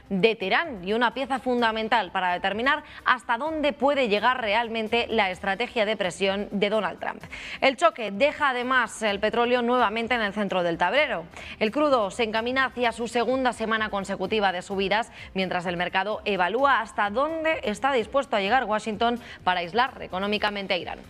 de Teherán y una pieza fundamental para determinar hasta dónde puede llegar realmente la estrategia de presión de Donald Trump. El choque deja además el petróleo nuevamente en el centro del tablero. El crudo se encamina hacia su segunda semana consecutiva de subidas, mientras el mercado evalúa hasta dónde está dispuesto a llegar Washington para aislar económicamente a Irán.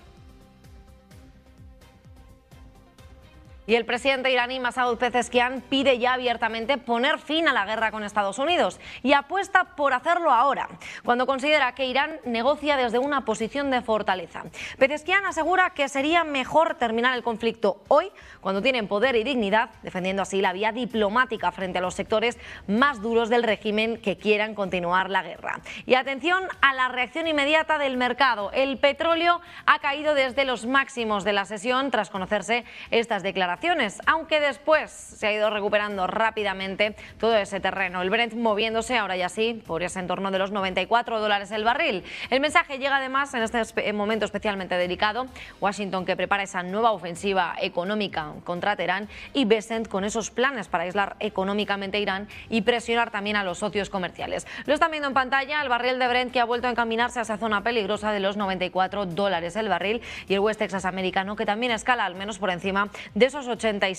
Y el presidente iraní Masoud Pezeshkian pide ya abiertamente poner fin a la guerra con Estados Unidos y apuesta por hacerlo ahora, cuando considera que Irán negocia desde una posición de fortaleza. Pezeshkian asegura que sería mejor terminar el conflicto hoy, cuando tienen poder y dignidad, defendiendo así la vía diplomática frente a los sectores más duros del régimen que quieran continuar la guerra. Y atención a la reacción inmediata del mercado. El petróleo ha caído desde los máximos de la sesión tras conocerse estas declaraciones, aunque después se ha ido recuperando rápidamente todo ese terreno. El Brent moviéndose ahora ya sí por ese entorno de los $94 el barril. El mensaje llega además en este momento especialmente delicado. Washington, que prepara esa nueva ofensiva económica contra Teherán, y Bessent con esos planes para aislar económicamente Irán y presionar también a los socios comerciales. Lo están viendo en pantalla el barril de Brent, que ha vuelto a encaminarse a esa zona peligrosa de los $94 el barril, y el West Texas americano, que también escala al menos por encima de esos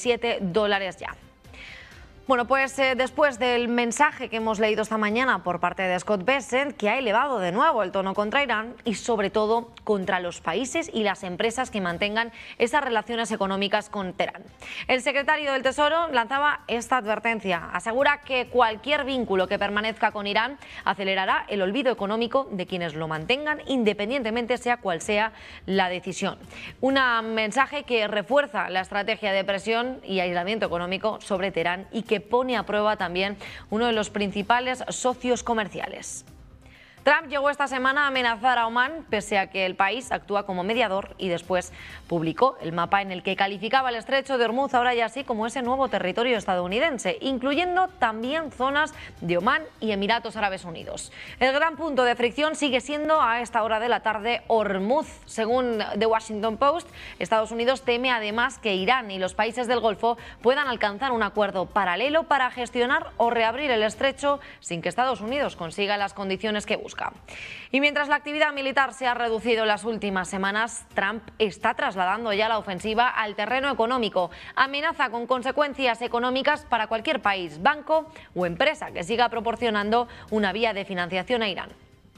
$87 ya. Bueno, pues después del mensaje que hemos leído esta mañana por parte de Scott Bessent, que ha elevado de nuevo el tono contra Irán y sobre todo contra los países y las empresas que mantengan esas relaciones económicas con Teherán. El secretario del Tesoro lanzaba esta advertencia. Asegura que cualquier vínculo que permanezca con Irán acelerará el olvido económico de quienes lo mantengan, independientemente sea cual sea la decisión. Un mensaje que refuerza la estrategia de presión y aislamiento económico sobre Teherán y que pone a prueba también uno de los principales socios comerciales. Trump llegó esta semana a amenazar a Omán, pese a que el país actúa como mediador, y después publicó el mapa en el que calificaba el estrecho de Hormuz ahora ya así como ese nuevo territorio estadounidense, incluyendo también zonas de Omán y Emiratos Árabes Unidos. El gran punto de fricción sigue siendo a esta hora de la tarde Hormuz. Según The Washington Post, Estados Unidos teme además que Irán y los países del Golfo puedan alcanzar un acuerdo paralelo para gestionar o reabrir el estrecho sin que Estados Unidos consiga las condiciones que busca. Y mientras la actividad militar se ha reducido en las últimas semanas, Trump está trasladando ya la ofensiva al terreno económico. Amenaza con consecuencias económicas para cualquier país, banco o empresa que siga proporcionando una vía de financiación a Irán.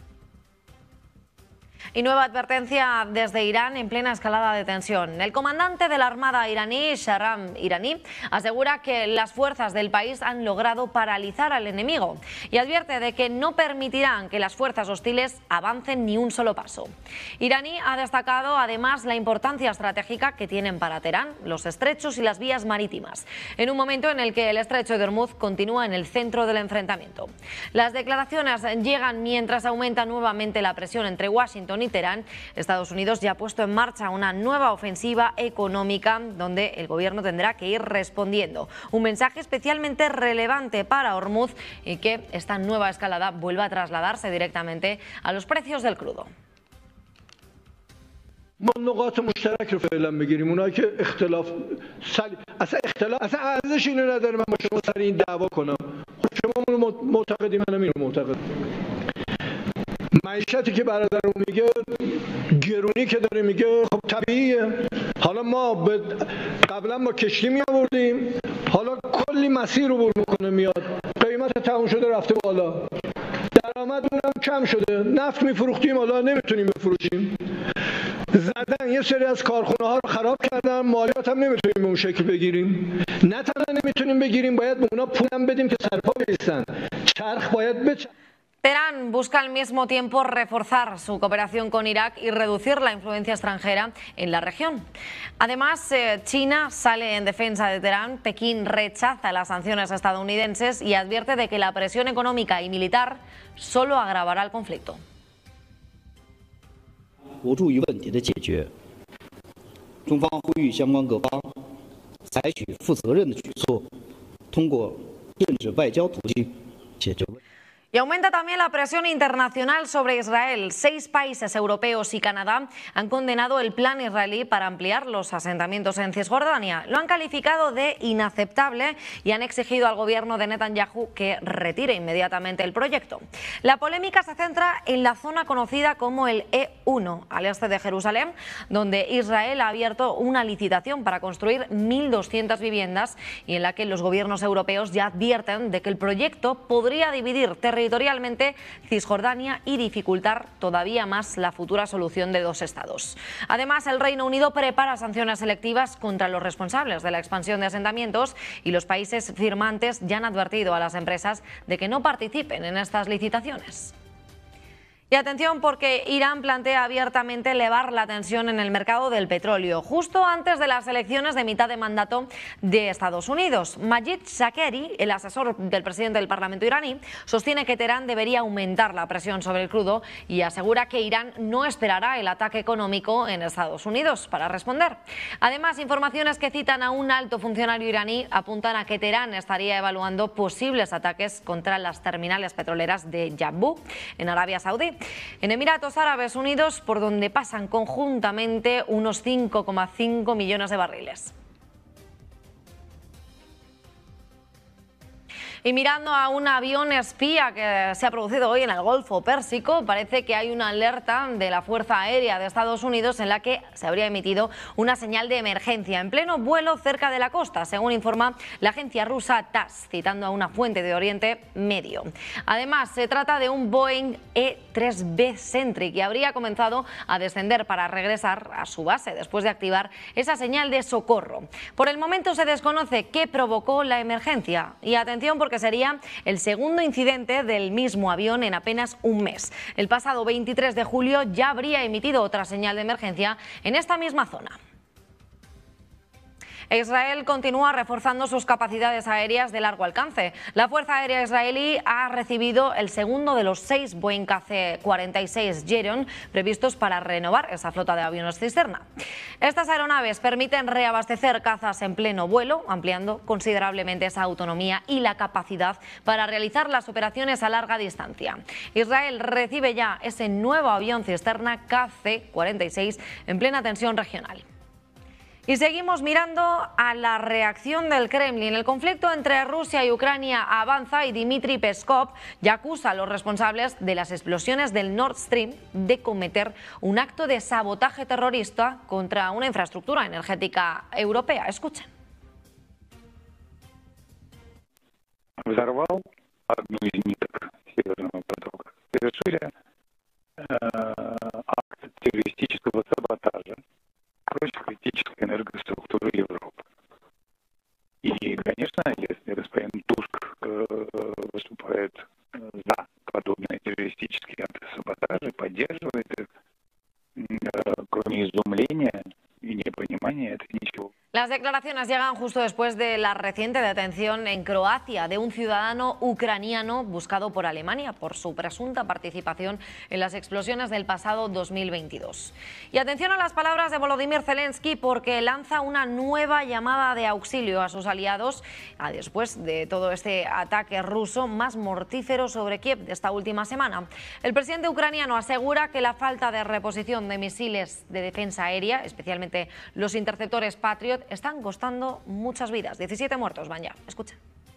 Y nueva advertencia desde Irán en plena escalada de tensión. El comandante de la Armada iraní, Shahram Iraní, asegura que las fuerzas del país han logrado paralizar al enemigo y advierte de que no permitirán que las fuerzas hostiles avancen ni un solo paso. Iraní ha destacado además la importancia estratégica que tienen para Teherán los estrechos y las vías marítimas, en un momento en el que el estrecho de Hormuz continúa en el centro del enfrentamiento. Las declaraciones llegan mientras aumenta nuevamente la presión entre Washington y Teherán. Estados Unidos ya ha puesto en marcha una nueva ofensiva económica donde el gobierno tendrá que ir respondiendo. Un mensaje especialmente relevante para Hormuz y que esta nueva escalada vuelva a trasladarse directamente a los precios del crudo. ما نقاط مشترک رو فعلا بگیریم اونایی که اختلاف اصلا ارزش اینو نداره من با شما سر این دعوا کنم خب شما معتقدی منم اینو معتقد معیشتی که برادرم میگه گرونی که داره میگه خب طبیعیه حالا ما قبلا با کشتی می آوردیم حالا کلی مسیر رو میکنه میاد قیمت تموم شده رفته بالا درآمدمون هم کم شده نفت میفروختیم حالا نمیتونیم بفروشیم زدن یه سری از کارخونه ها رو خراب کردن مالیات هم نمیتونیم به اون شکل بگیریم نه تنها نمیتونیم بگیریم باید به اونا پولم بدیم که سرپا بیستن چرخ باید بچرخه. Teherán busca al mismo tiempo reforzar su cooperación con Irak y reducir la influencia extranjera en la región. Además, China sale en defensa de Teherán, Pekín rechaza las sanciones estadounidenses y advierte de que la presión económica y militar solo agravará el conflicto. 无助于问题的解决，中方呼吁相关各方采取负责任的举措，通过政治外交途径解决问题。 Y aumenta también la presión internacional sobre Israel. 6 países europeos y Canadá han condenado el plan israelí para ampliar los asentamientos en Cisjordania. Lo han calificado de inaceptable y han exigido al gobierno de Netanyahu que retire inmediatamente el proyecto. La polémica se centra en la zona conocida como el E1, al este de Jerusalén, donde Israel ha abierto una licitación para construir 1.200 viviendas y en la que los gobiernos europeos ya advierten de que el proyecto podría dividir territorialmente Cisjordania y dificultar todavía más la futura solución de 2 estados. Además, el Reino Unido prepara sanciones selectivas contra los responsables de la expansión de asentamientos y los países firmantes ya han advertido a las empresas de que no participen en estas licitaciones. Y atención, porque Irán plantea abiertamente elevar la tensión en el mercado del petróleo, justo antes de las elecciones de mitad de mandato de Estados Unidos. Majid Shakeri, el asesor del presidente del Parlamento iraní, sostiene que Teherán debería aumentar la presión sobre el crudo y asegura que Irán no esperará el ataque económico en Estados Unidos para responder. Además, informaciones que citan a un alto funcionario iraní apuntan a que Teherán estaría evaluando posibles ataques contra las terminales petroleras de Yanbu, en Arabia Saudí. En Emiratos Árabes Unidos, por donde pasan conjuntamente unos 5,5 millones de barriles. Y mirando a un avión espía que se ha producido hoy en el Golfo Pérsico, parece que hay una alerta de la Fuerza Aérea de Estados Unidos en la que se habría emitido una señal de emergencia en pleno vuelo cerca de la costa, según informa la agencia rusa TASS, citando a una fuente de Oriente Medio. Además, se trata de un Boeing E-3B Sentry que habría comenzado a descender para regresar a su base después de activar esa señal de socorro. Por el momento se desconoce qué provocó la emergencia. Y atención, porque sería el segundo incidente del mismo avión en apenas un mes. El pasado 23 de julio ya habría emitido otra señal de emergencia en esta misma zona. Israel continúa reforzando sus capacidades aéreas de largo alcance. La Fuerza Aérea israelí ha recibido el segundo de los 6 Boeing KC-46 Geron previstos para renovar esa flota de aviones cisterna. Estas aeronaves permiten reabastecer cazas en pleno vuelo, ampliando considerablemente esa autonomía y la capacidad para realizar las operaciones a larga distancia. Israel recibe ya ese nuevo avión cisterna KC-46 en plena tensión regional. Y seguimos mirando a la reacción del Kremlin. El conflicto entre Rusia y Ucrania avanza y Dmitry Peskov ya acusa a los responsables de las explosiones del Nord Stream de cometer un acto de sabotaje terrorista contra una infraestructura energética europea. Escuchen. Взорвал одну из ниток Северного потока, совершили акт террористического саботажа против критической энергоструктуры Европы. И, конечно, если господин Туск выступает за подобные террористические акты саботажа, поддерживает их, кроме изумления y непонимания, это ничего. Las declaraciones llegan justo después de la reciente detención en Croacia de un ciudadano ucraniano buscado por Alemania por su presunta participación en las explosiones del pasado 2022. Y atención a las palabras de Volodymyr Zelensky, porque lanza una nueva llamada de auxilio a sus aliados después de todo este ataque ruso más mortífero sobre Kiev de esta última semana. El presidente ucraniano asegura que la falta de reposición de misiles de defensa aérea, especialmente los interceptores Patriot, están costando muchas vidas. 17 muertos van ya. Escuchen.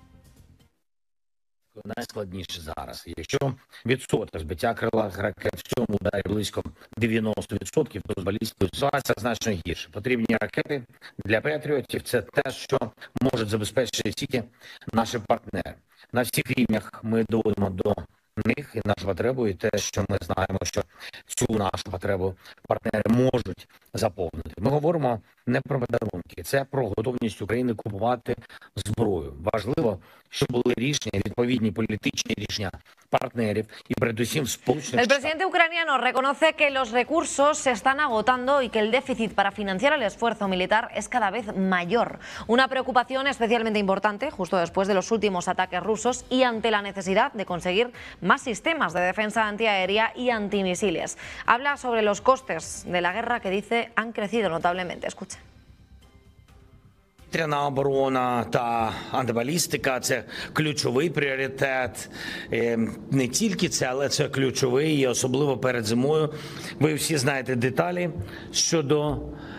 Найскладніше зараз. Якщо відсоток збиття крилатих ракет в цьому ударі близько 90%, то з балістикою ситуація значно гірше. Потрібні ракети для патріотів – це те, що можуть забезпечити тільки наші партнери. На всіх рівнях ми доводимо до них і нашу потребу, і те, що ми знаємо, що цю нашу потребу партнери можуть заповнити. Ми говоримо не про подарунки, це про готовність України купувати зброю. Важливо, щоб були рішення, відповідні політичні рішення partneres y передусім Сполучених El presidente ucraniano reconoce que los recursos se están agotando y que el déficit para financiar el esfuerzo militar es cada vez mayor. Una preocupación especialmente importante justo después de los últimos ataques rusos y ante la necesidad de conseguir más sistemas de defensa antiaérea y antimisiles. Habla sobre los costes de la guerra que dice han crecido notablemente. Escucha. Протиповітряна оборона та антибалістика – це ключовий пріоритет. Не тільки це, але це ключовий, і особливо перед зимою. Ви всі знаєте деталі щодо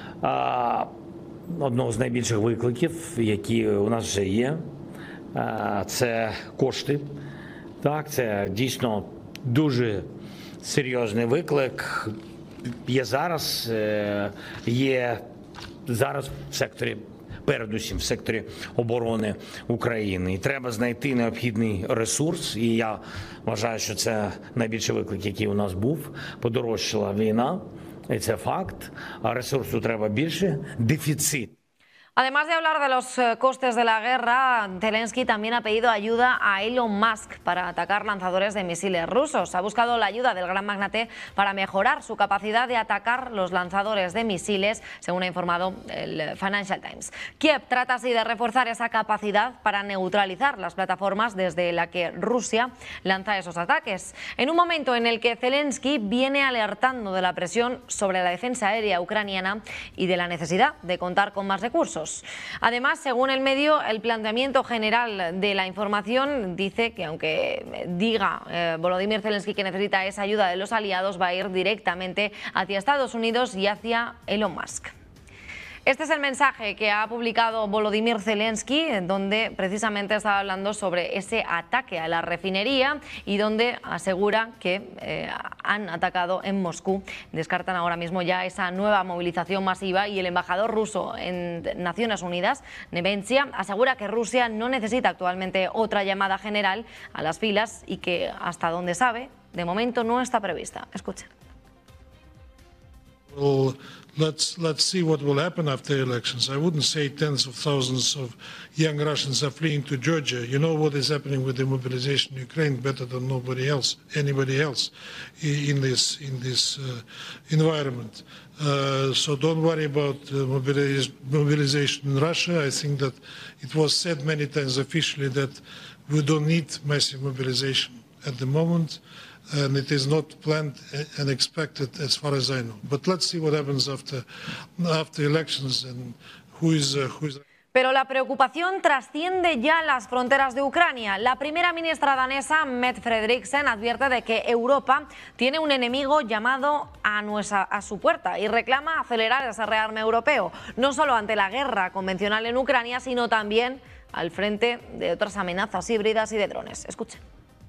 одного з найбільших викликів, які у нас вже є. Це кошти. Так, це дійсно дуже серйозний виклик. Є зараз в секторі, передусім в секторі оборони України. І треба знайти необхідний ресурс. І я вважаю, що це найбільший виклик, який у нас був. Подорожчала війна, і це факт. А ресурсу треба більше. Дефіцит. Además de hablar de los costes de la guerra, Zelensky también ha pedido ayuda a Elon Musk para atacar lanzadores de misiles rusos. Ha buscado la ayuda del gran magnate para mejorar su capacidad de atacar los lanzadores de misiles, según ha informado el Financial Times. Kiev trata así de reforzar esa capacidad para neutralizar las plataformas desde las que Rusia lanza esos ataques. En un momento en el que Zelensky viene alertando de la presión sobre la defensa aérea ucraniana y de la necesidad de contar con más recursos. Además, según el medio, el planteamiento general de la información dice que aunque diga Volodymyr Zelensky que necesita esa ayuda de los aliados, va a ir directamente hacia Estados Unidos y hacia Elon Musk. Este es el mensaje que ha publicado Volodymyr Zelensky, donde precisamente estaba hablando sobre ese ataque a la refinería y donde asegura que han atacado en Moscú. Descartan ahora mismo ya esa nueva movilización masiva y el embajador ruso en Naciones Unidas, Nevensia, asegura que Rusia no necesita actualmente otra llamada general a las filas y que, hasta donde sabe, de momento no está prevista. Escuchen. Well, let's see what will happen after the elections. I wouldn't say tens of thousands of young Russians are fleeing to Georgia. You know what is happening with the mobilization in Ukraine better than anybody else in this environment. So don't worry about mobilization in Russia. I think that it was said many times officially that we don't need massive mobilization at the moment. And it is not planned and expected as far as I know. But let's see what happens after elections and who is. Pero la preocupación trasciende ya las fronteras de Ucrania. La primera ministra danesa, Mette Frederiksen, advierte de que Europa tiene un enemigo llamado a su puerta y reclama acelerar ese rearme europeo, no solo ante la guerra convencional en Ucrania, sino también al frente de otras amenazas híbridas y de drones. Escuchen.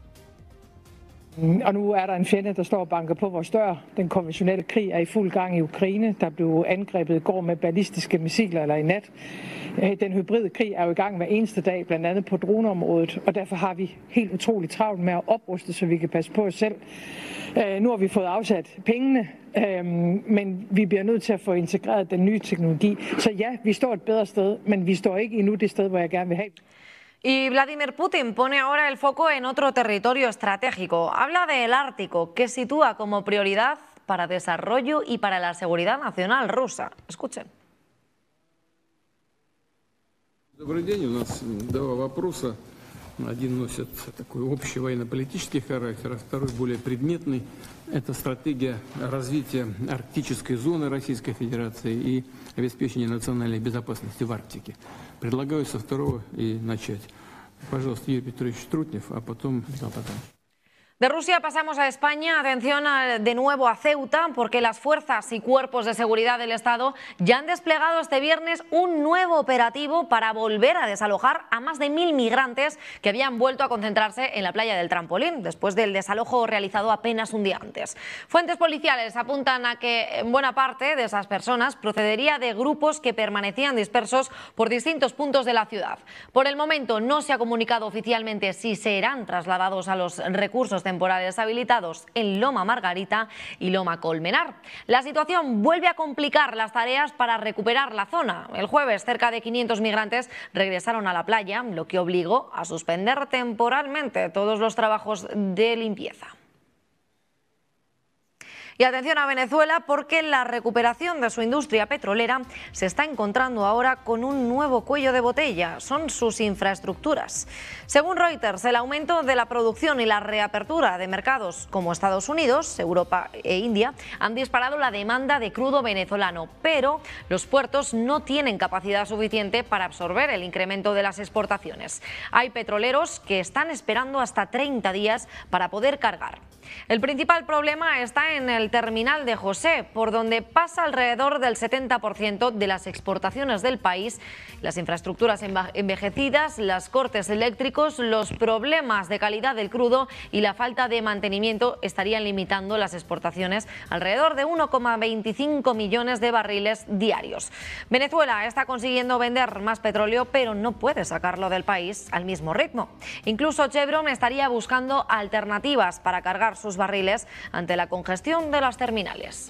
Og nu er der en fjende, der står og banker på vores dør. Den konventionelle krig er i fuld gang i Ukraine. Der blev angrebet i går med ballistiske missiler eller i nat. Den hybride krig er jo i gang hver eneste dag, blandt andet på droneområdet. Og derfor har vi helt utroligt travlt med at opruste, så vi kan passe på os selv. Nu har vi fået afsat pengene, men vi bliver nødt til at få integreret den nye teknologi. Så ja, vi står et bedre sted, men vi står ikke endnu det sted, hvor jeg gerne vil have. Y Vladimir Putin pone ahora el foco en otro territorio estratégico. Habla del Ártico, que sitúa como prioridad para desarrollo y para la seguridad nacional rusa. Escuchen. Добрый день. У нас два вопроса. Один носит такой общий военно-политический характер, а второй более предметный. Это стратегия развития арктической зоны Российской Федерации и обеспечения национальной безопасности в Арктике. Предлагаю со второго и начать. Пожалуйста, Юрий Петрович Трутнев, а потом Михаил Татарин. De Rusia pasamos a España. Atención de nuevo a Ceuta, porque las fuerzas y cuerpos de seguridad del Estado ya han desplegado este viernes un nuevo operativo para volver a desalojar a más de 1000 migrantes que habían vuelto a concentrarse en la playa del Trampolín, después del desalojo realizado apenas un día antes. Fuentes policiales apuntan a que buena parte de esas personas procedería de grupos que permanecían dispersos por distintos puntos de la ciudad. Por el momento no se ha comunicado oficialmente si serán trasladados a los recursos temporales habilitados en Loma Margarita y Loma Colmenar. La situación vuelve a complicar las tareas para recuperar la zona. El jueves, cerca de 500 migrantes regresaron a la playa, lo que obligó a suspender temporalmente todos los trabajos de limpieza. Y atención a Venezuela, porque la recuperación de su industria petrolera se está encontrando ahora con un nuevo cuello de botella. Son sus infraestructuras. Según Reuters, el aumento de la producción y la reapertura de mercados como Estados Unidos, Europa e India han disparado la demanda de crudo venezolano, pero los puertos no tienen capacidad suficiente para absorber el incremento de las exportaciones. Hay petroleros que están esperando hasta 30 días para poder cargar. El principal problema está en el terminal de José, por donde pasa alrededor del 70% de las exportaciones del país. Las infraestructuras envejecidas, los cortes eléctricos, los problemas de calidad del crudo y la falta de mantenimiento estarían limitando las exportaciones alrededor de 1,25 millones de barriles diarios. Venezuela está consiguiendo vender más petróleo, pero no puede sacarlo del país al mismo ritmo. Incluso Chevron estaría buscando alternativas para cargar sus barriles ante la congestión de las terminales.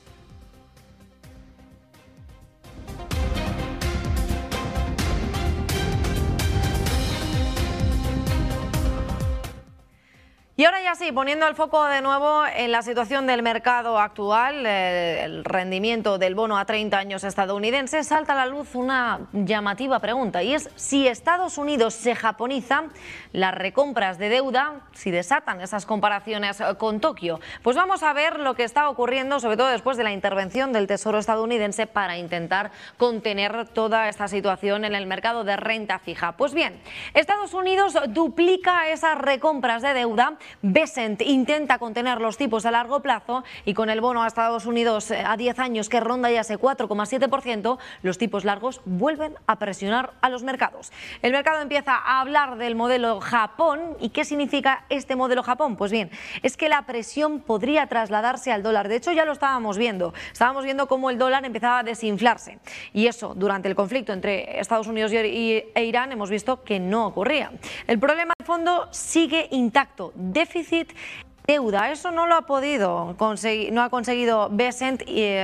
Y ahora ya sí, poniendo el foco de nuevo en la situación del mercado actual, el rendimiento del bono a 30 años estadounidense, salta a la luz una llamativa pregunta, y es si Estados Unidos se japoniza, las recompras de deuda, si desatan esas comparaciones con Tokio. Pues vamos a ver lo que está ocurriendo, sobre todo después de la intervención del Tesoro estadounidense para intentar contener toda esta situación en el mercado de renta fija. Pues bien, Estados Unidos duplica esas recompras de deuda. Bessent intenta contener los tipos a largo plazo y con el bono a Estados Unidos a 10 años que ronda ya ese 4,7%, los tipos largos vuelven a presionar a los mercados. El mercado empieza a hablar del modelo Japón. ¿Y qué significa este modelo Japón? Pues bien, es que la presión podría trasladarse al dólar. De hecho, ya lo estábamos viendo. Estábamos viendo cómo el dólar empezaba a desinflarse. Y eso, durante el conflicto entre Estados Unidos e Irán, hemos visto que no ocurría. El problema de fondo sigue intacto. Déficit, deuda. Eso no lo ha podido conseguir, no ha conseguido Bessent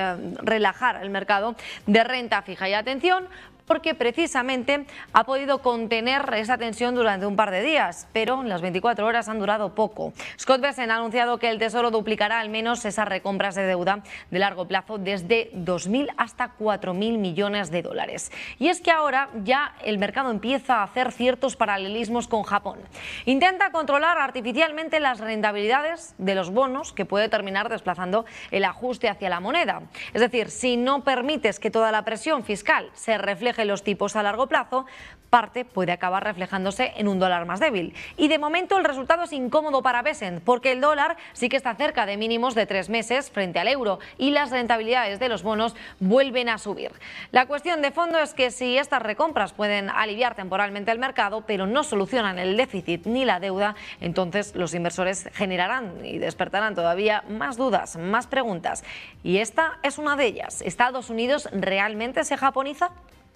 relajar el mercado de renta fija. Y atención, porque precisamente ha podido contener esa tensión durante un par de días, pero las 24 horas han durado poco. Scott Bessent ha anunciado que el Tesoro duplicará al menos esas recompras de deuda de largo plazo desde 2.000 hasta 4.000 millones de dólares. Y es que ahora ya el mercado empieza a hacer ciertos paralelismos con Japón. Intenta controlar artificialmente las rentabilidades de los bonos, que puede terminar desplazando el ajuste hacia la moneda. Es decir, si no permites que toda la presión fiscal se refleje en los tipos a largo plazo, parte puede acabar reflejándose en un dólar más débil. Y de momento el resultado es incómodo para Bessent, porque el dólar sí que está cerca de mínimos de 3 meses frente al euro y las rentabilidades de los bonos vuelven a subir. La cuestión de fondo es que si estas recompras pueden aliviar temporalmente el mercado, pero no solucionan el déficit ni la deuda, entonces los inversores generarán y despertarán todavía más dudas, más preguntas. Y esta es una de ellas. ¿Estados Unidos realmente se japoniza?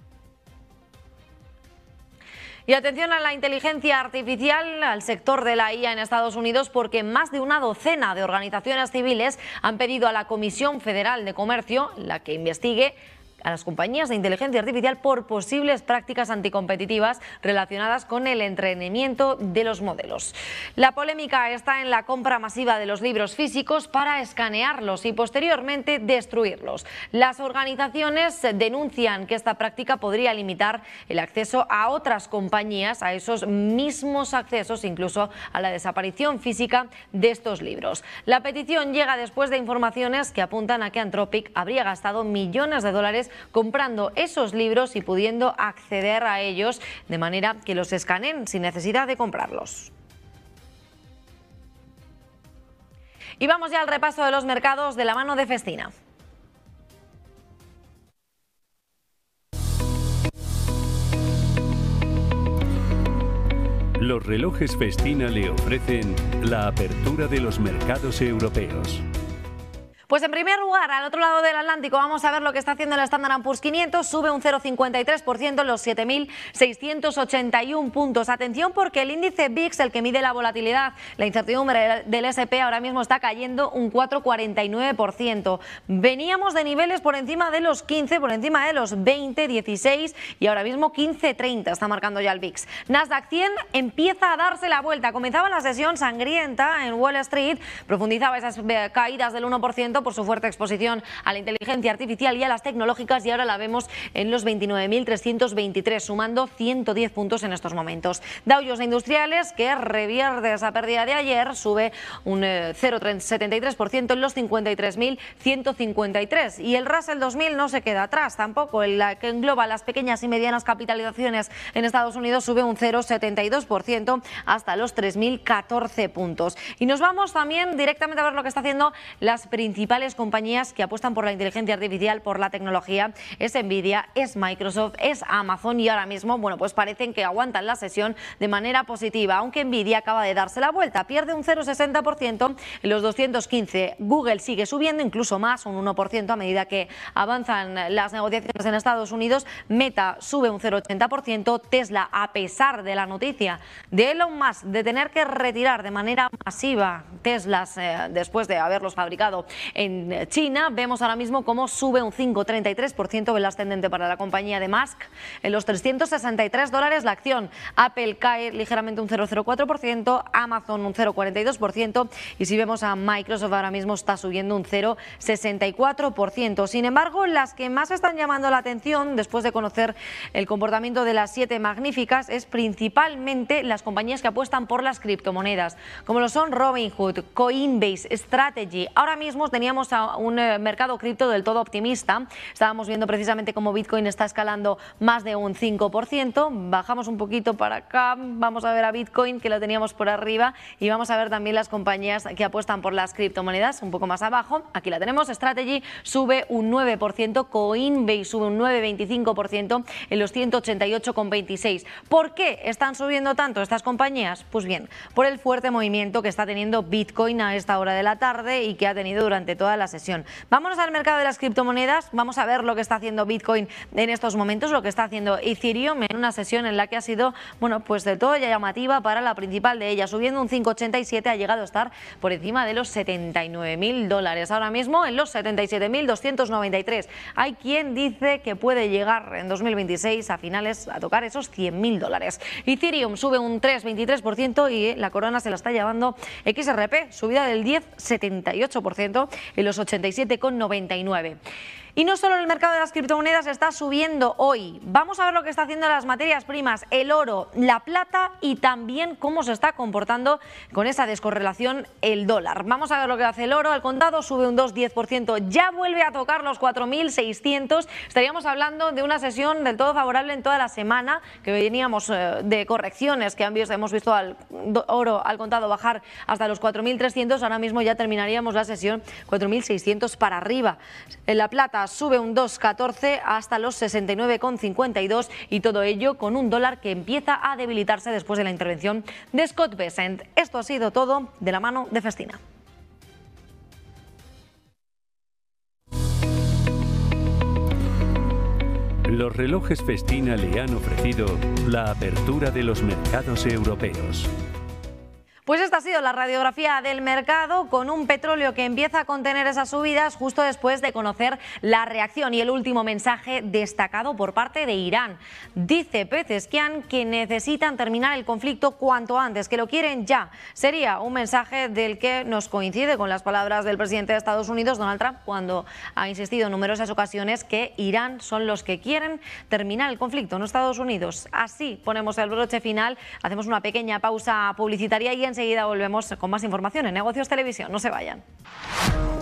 Y atención a la inteligencia artificial, al sector de la IA en Estados Unidos, porque más de una docena de organizaciones civiles han pedido a la Comisión Federal de Comercio la que investigue a las compañías de inteligencia artificial por posibles prácticas anticompetitivas relacionadas con el entrenamiento de los modelos. La polémica está en la compra masiva de los libros físicos para escanearlos y posteriormente destruirlos. Las organizaciones denuncian que esta práctica podría limitar el acceso a otras compañías a esos mismos accesos, incluso a la desaparición física de estos libros. La petición llega después de informaciones que apuntan a que Anthropic habría gastado millones de dólares comprando esos libros y pudiendo acceder a ellos de manera que los escaneen sin necesidad de comprarlos. Y vamos ya al repaso de los mercados de la mano de Festina. Los relojes Festina le ofrecen la apertura de los mercados europeos. Pues en primer lugar, al otro lado del Atlántico, vamos a ver lo que está haciendo el Standard & Poor's 500. Sube un 0,53% en los 7.681 puntos. Atención, porque el índice VIX, el que mide la volatilidad, la incertidumbre del S&P, ahora mismo está cayendo un 4,49%. Veníamos de niveles por encima de los 15, por encima de los 20, 16 y ahora mismo 15,30 está marcando ya el VIX. Nasdaq 100 empieza a darse la vuelta. Comenzaba la sesión sangrienta en Wall Street, profundizaba esas caídas del 1%, 20% por su fuerte exposición a la inteligencia artificial y a las tecnológicas, y ahora la vemos en los 29.323, sumando 110 puntos en estos momentos. Dow Jones Industriales, que revierte esa pérdida de ayer, sube un 0,73% en los 53.153, y el Russell 2000 no se queda atrás tampoco, el que engloba las pequeñas y medianas capitalizaciones en Estados Unidos sube un 0,72% hasta los 3.014 puntos. Y nos vamos también directamente a ver lo que está haciendo las principales compañías que apuestan por la inteligencia artificial, por la tecnología. Es Nvidia, es Microsoft, es Amazon, y ahora mismo, bueno, pues parecen que aguantan la sesión de manera positiva, aunque Nvidia acaba de darse la vuelta, pierde un 0,60% en los 215. Google sigue subiendo incluso más, un 1% a medida que avanzan las negociaciones en Estados Unidos. Meta sube un 0,80%. Tesla, a pesar de la noticia de Elon Musk de tener que retirar de manera masiva Teslas después de haberlos fabricado en China, vemos ahora mismo cómo sube un 5,33%, vela ascendente para la compañía de Musk, en los $363 la acción. Apple cae ligeramente un 0,04%, Amazon un 0,42%, y si vemos a Microsoft ahora mismo está subiendo un 0,64%. Sin embargo, las que más están llamando la atención después de conocer el comportamiento de las 7 magníficas es principalmente las compañías que apuestan por las criptomonedas, como lo son Robinhood, Coinbase, Strategy. Ahora mismo teníamos a un mercado cripto del todo optimista. Estábamos viendo precisamente cómo Bitcoin está escalando más de un 5%. Bajamos un poquito para acá, vamos a ver a Bitcoin, que lo teníamos por arriba, y vamos a ver también las compañías que apuestan por las criptomonedas un poco más abajo. Aquí la tenemos. Strategy sube un 9%, Coinbase sube un 9,25% en los 188,26. ¿Por qué están subiendo tanto estas compañías? Pues bien, por el fuerte movimiento que está teniendo Bitcoin a esta hora de la tarde y que ha tenido durante toda la sesión. Vámonos al mercado de las criptomonedas, vamos a ver lo que está haciendo Bitcoin en estos momentos, lo que está haciendo Ethereum en una sesión en la que ha sido, bueno, pues de todo ya llamativa para la principal de ellas, subiendo un 5,87, ha llegado a estar por encima de los $79.000, ahora mismo en los 77.293. Hay quien dice que puede llegar en 2026 a finales a tocar esos $100.000. Ethereum sube un 3,23% y la corona se la está llevando XRP, subida del 10,78% en los 87,99. Y no solo el mercado de las criptomonedas está subiendo hoy. Vamos a ver lo que está haciendo las materias primas, el oro, la plata, y también cómo se está comportando con esa descorrelación el dólar. Vamos a ver lo que hace el oro. Al contado sube un 2,10%, ya vuelve a tocar los 4.600. Estaríamos hablando de una sesión del todo favorable en toda la semana, que veníamos de correcciones que hemos visto al oro al contado bajar hasta los 4.300. Ahora mismo ya terminaríamos la sesión 4.600 para arriba. En la plata sube un 2,14 hasta los 69,52, y todo ello con un dólar que empieza a debilitarse después de la intervención de Scott Bessent. Esto ha sido todo de la mano de Festina. Los relojes Festina le han ofrecido la apertura de los mercados europeos. Pues esta ha sido la radiografía del mercado, con un petróleo que empieza a contener esas subidas justo después de conocer la reacción y el último mensaje destacado por parte de Irán. Dice Pezeshkian que necesitan terminar el conflicto cuanto antes, que lo quieren ya. Sería un mensaje del que nos coincide con las palabras del presidente de Estados Unidos, Donald Trump, cuando ha insistido en numerosas ocasiones que Irán son los que quieren terminar el conflicto, no Estados Unidos. Así ponemos el broche final, hacemos una pequeña pausa publicitaria y enseguida volvemos con más información en Negocios Televisión. No se vayan.